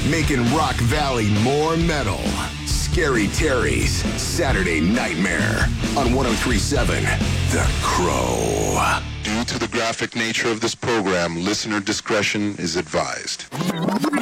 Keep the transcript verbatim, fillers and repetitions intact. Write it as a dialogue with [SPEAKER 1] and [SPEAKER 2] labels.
[SPEAKER 1] making Rock Valley more metal. Scary Terry's Saturday Nightmare on one oh three point seven The Crow.
[SPEAKER 2] Due to the graphic nature of this program, listener discretion is advised.